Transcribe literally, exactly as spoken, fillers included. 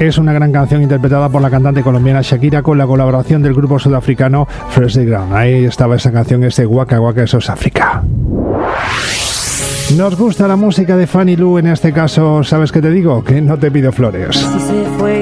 Es una gran canción interpretada por la cantante colombiana Shakira con la colaboración del grupo sudafricano Fresh the Ground. Ahí estaba esa canción, este Waka Waka South Africa. Nos gusta la música de Fanny Lu, en este caso, ¿sabes qué te digo? Que no te pido flores. Si se fue